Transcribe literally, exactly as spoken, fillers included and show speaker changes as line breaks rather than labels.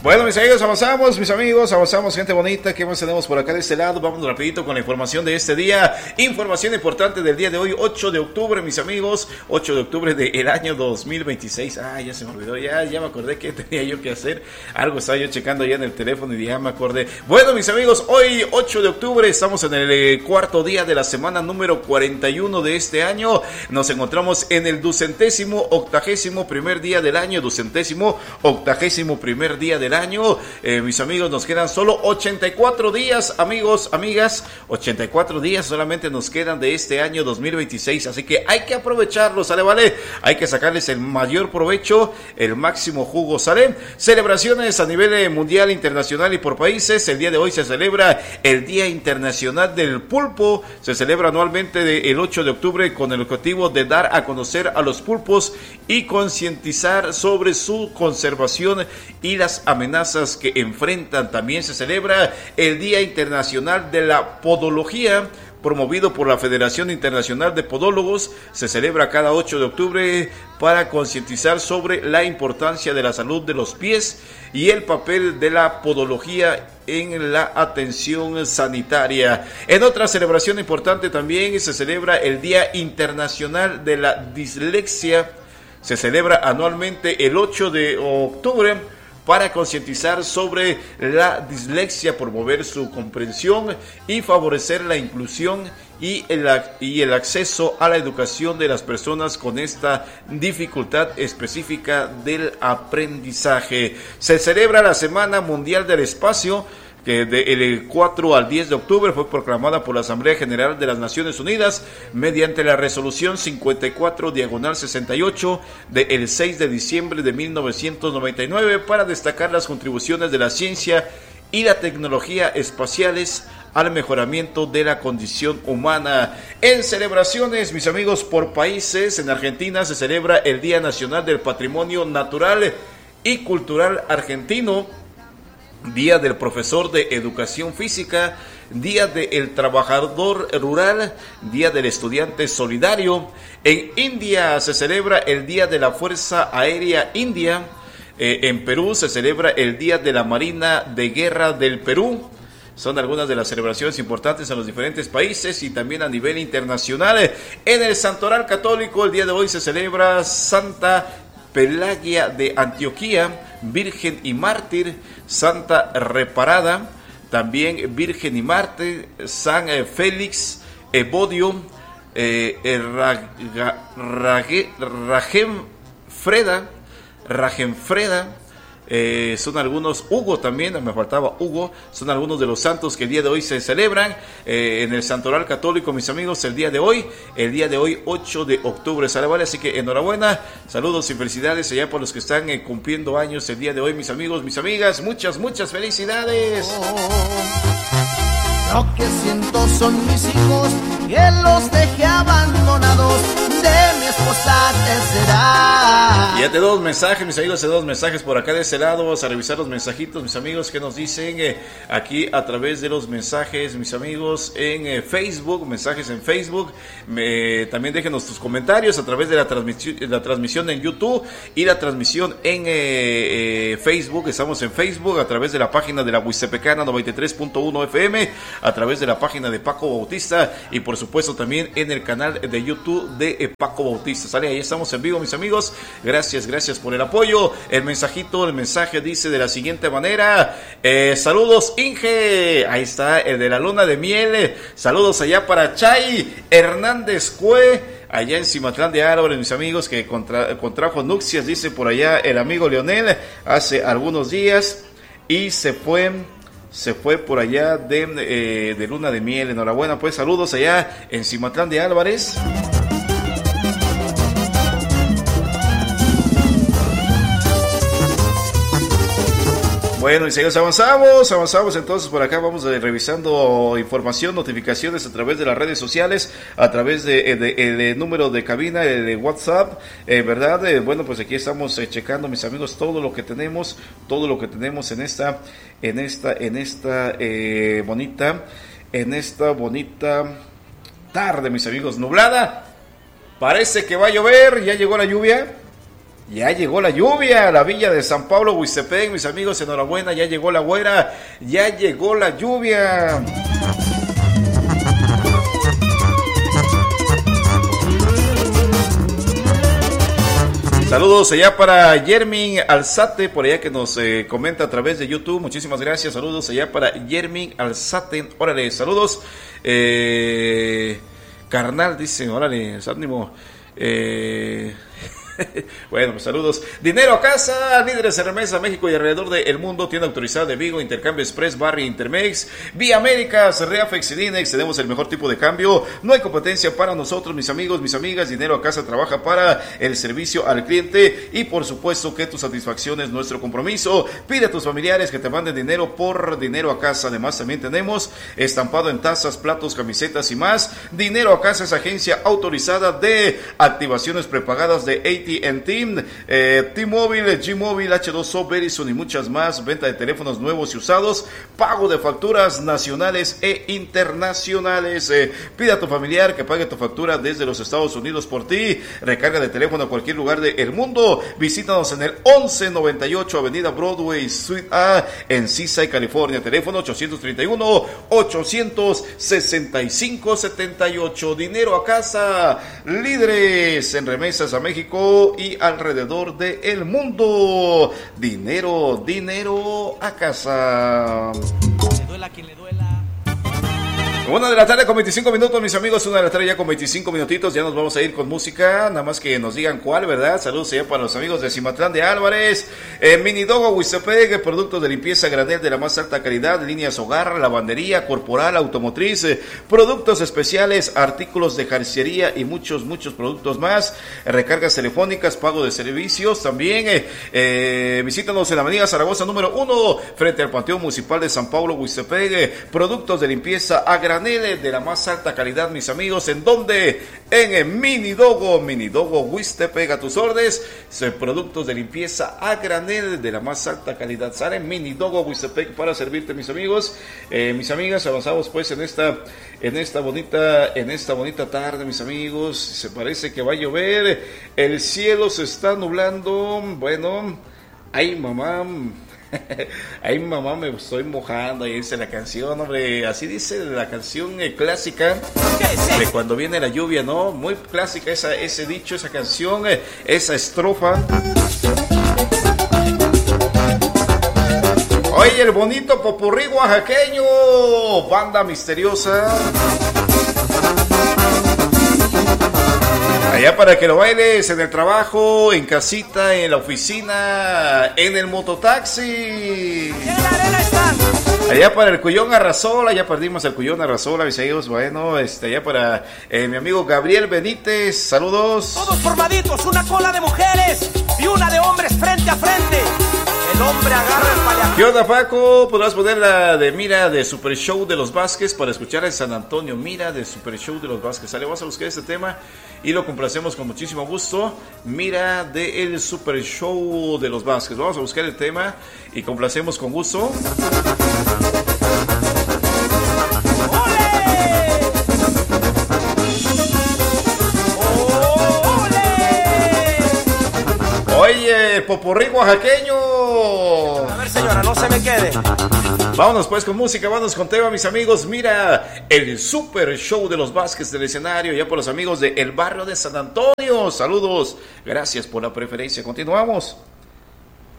Bueno, mis amigos, avanzamos, mis amigos, avanzamos, gente bonita. ¿Qué más tenemos por acá de este lado? Vamos rapidito con la información de este día. Información importante del día de hoy, ocho de octubre, mis amigos. ocho de octubre del año dos mil veintiséis. Ah, ya se me olvidó, ya, ya me acordé que tenía yo que hacer. Algo estaba yo checando ya en el teléfono y ya me acordé. Bueno, mis amigos, hoy ocho de octubre, estamos en el eh, cuarto día de la semana número cuarenta y uno de este año. Nos encontramos en el ducentésimo octagésimo primer día del año, ducentésimo octagésimo primer día del año. Eh, mis amigos, nos quedan solo ochenta y cuatro días, amigos, amigas, ochenta y cuatro días solamente nos quedan de este año dos mil veintiséis, así que hay que aprovecharlo, ¿sale? Vale, hay que sacarles el mayor provecho, el máximo jugo, ¿sale? Celebraciones a nivel mundial, internacional y por países. El día de hoy se celebra el Día Internacional del Pulpo, se celebra anualmente el ocho de octubre con el objetivo de dar a conocer a los pulpos y concientizar sobre su conservación y las amenazas que enfrentan. También se celebra el Día Internacional de la Podología, promovido por la Federación Internacional de Podólogos. Se celebra cada ocho de octubre para concientizar sobre la importancia de la salud de los pies y el papel de la podología en la atención sanitaria. En otra celebración importante también se celebra el Día Internacional de la Dislexia. Se celebra anualmente el ocho de octubre para concientizar sobre la dislexia, promover su comprensión y favorecer la inclusión y el, y el acceso a la educación de las personas con esta dificultad específica del aprendizaje. Se celebra la Semana Mundial del Espacio, que del cuatro al diez de octubre fue proclamada por la Asamblea General de las Naciones Unidas mediante la resolución cincuenta y cuatro diagonal sesenta y ocho del seis de diciembre de mil novecientos noventa y nueve para destacar las contribuciones de la ciencia y la tecnología espaciales al mejoramiento de la condición humana. En celebraciones, mis amigos, por países, en Argentina se celebra el Día Nacional del Patrimonio Natural y Cultural Argentino, Día del Profesor de Educación Física, Día del Trabajador Rural, Día del Estudiante Solidario. En India se celebra el Día de la Fuerza Aérea India. Eh, en Perú se celebra el Día de la Marina de Guerra del Perú. Son algunas de las celebraciones importantes en los diferentes países y también a nivel internacional. En el Santoral Católico, el día de hoy se celebra Santa Pelagia de Antioquía, Virgen y Mártir, Santa Reparada, también Virgen y Mártir, San eh, Félix, Evodio, eh, Ragenfreda, Ragenfreda, Eh, son algunos, Hugo también, me faltaba Hugo, son algunos de los santos que el día de hoy se celebran eh, en el Santoral Católico, mis amigos, el día de hoy, el día de hoy ocho de octubre, ¿sale? Vale, así que enhorabuena, saludos y felicidades allá por los que están eh, cumpliendo años el día de hoy, mis amigos, mis amigas, muchas, muchas felicidades.
Lo que siento son mis hijos, que los dejé abandonados, de mi esposa te será.
Ya te doy dos mensajes, mis amigos, te doy dos mensajes por acá de ese lado. Vamos a revisar los mensajitos, mis amigos, que nos dicen eh, aquí a través de los mensajes, mis amigos, en eh, Facebook, mensajes en Facebook. Me, también déjenos tus comentarios a través de la transmisión, la transmisión en YouTube y la transmisión en eh, eh, Facebook. Estamos en Facebook a través de la página de la Huistepecana noventa y tres punto uno F M, a través de la página de Paco Bautista y por supuesto también en el canal de YouTube de eh, Paco Bautista. Sale, ahí estamos en vivo, mis amigos. Gracias, gracias por el apoyo. El mensajito, el mensaje dice de la siguiente manera: eh, saludos, Inge. Ahí está, el de la luna de miel. Saludos allá para Chay Hernández Cue, allá en Cimatlán de Árboles, mis amigos, que contra, contrajo nupcias, dice por allá el amigo Leonel, hace algunos días, y se fue, se fue por allá de, eh, de luna de miel. Enhorabuena, pues, saludos allá en Cimatlán de Álvarez. Bueno, y seguimos, avanzamos, avanzamos entonces por acá, vamos eh, revisando información, notificaciones a través de las redes sociales, a través de, de, de, de número de cabina, de, de WhatsApp, eh, ¿verdad? Eh, bueno, pues aquí estamos eh, checando, mis amigos, todo lo que tenemos, todo lo que tenemos en esta, en esta, en esta eh, bonita, en esta bonita tarde, mis amigos, nublada. Parece que va a llover, ya llegó la lluvia. Ya llegó la lluvia a la villa de San Pablo, Huistepec, mis amigos, enhorabuena, ya llegó la güera, ya llegó la lluvia. Saludos allá para Yermin Alzate, por allá que nos eh, comenta a través de YouTube. Muchísimas gracias. Saludos allá para Yermin Alzate. Órale, saludos. Eh, carnal, dice, órale, ánimo. Eh... Bueno, pues saludos. Dinero a casa, líderes en remesa, México y alrededor del mundo. Tienda autorizada de Vigo, Intercambio Express, Barry, Intermex, Vía Américas, Reafex y Dinex. Tenemos el mejor tipo de cambio. No hay competencia para nosotros, mis amigos, mis amigas. Dinero a casa trabaja para el servicio al cliente y por supuesto que tu satisfacción es nuestro compromiso. Pide a tus familiares que te manden dinero por Dinero a casa. Además también tenemos estampado en tazas, platos, camisetas y más. Dinero a casa es agencia autorizada de activaciones prepagadas de A T and T, eh, T-Mobile, G-Mobile, H dos O, Verizon y muchas más. Venta de teléfonos nuevos y usados, pago de facturas nacionales e internacionales. Eh, pide a tu familiar que pague tu factura desde los Estados Unidos por ti. Recarga de teléfono a cualquier lugar del mundo. Visítanos en el once noventa y ocho Avenida Broadway, Suite A, en Seaside, California. Teléfono ochocientos treinta y uno, ochocientos sesenta y cinco, setenta y ocho. Dinero a casa, líderes en remesas a México y alrededor del mundo. Dinero, dinero a casa.
Le duela a quien le duela.
Una de la tarde con veinticinco minutos, mis amigos. Una de la tarde ya con veinticinco minutitos. Ya nos vamos a ir con música. Nada más que nos digan cuál, ¿verdad? Saludos allá para los amigos de Cimatlán de Álvarez. Eh, Minidogo, Huistepec, productos de limpieza granel de la más alta calidad. Líneas hogar, lavandería, corporal, automotriz. Eh, productos especiales, artículos de jardinería y muchos, muchos productos más. Eh, recargas telefónicas, pago de servicios también. Eh, eh, visítanos en la avenida Zaragoza número uno, frente al Panteón Municipal de San Pablo, Huistepec. Eh, productos de limpieza a granel de la más alta calidad, mis amigos. ¿En dónde? En el Minidogo, Minidogo Huistepec, a tus órdenes. Productos de limpieza a granel de la más alta calidad. Sale Minidogo Huistepec para servirte, mis amigos. Eh, mis amigas, avanzamos pues en esta, en esta bonita, en esta bonita tarde, mis amigos. Se parece que va a llover. El cielo se está nublando. Bueno, ay mamá. Ay mamá, me estoy mojando. Ahí dice la canción, hombre. Así dice la canción eh, clásica de cuando viene la lluvia, ¿no? Muy clásica esa, ese dicho, esa canción, eh, esa estrofa. Oye, el bonito popurrí oaxaqueño, banda misteriosa. Allá para que lo bailes en el trabajo, en casita, en la oficina, en el mototaxi. Allá para el Cuyón Arrasola, ya perdimos el Cuyón Arrasola, mis amigos. Bueno, este, allá para eh, mi amigo Gabriel Benítez, saludos.
Todos formaditos, una cola de mujeres y una de hombres frente a frente. El hombre agarra el paliacate.
¿Qué onda, Paco? Podrás poner la de Mira de Super Show de los Vázquez para escuchar en San Antonio. Mira de Super Show de los Vázquez. Sale, vamos a buscar este tema y lo complacemos con muchísimo gusto. Mira de el Super Show de los Vázquez. Vamos a buscar el tema y complacemos con gusto. Oye, popurrí oaxaqueño.
A ver, señora, no se me quede.
Vámonos pues con música, vámonos con tema, mis amigos. Mira, el Super Show de los Vázquez del escenario, ya por los amigos de El Barrio de San Antonio. Saludos, gracias por la preferencia. Continuamos.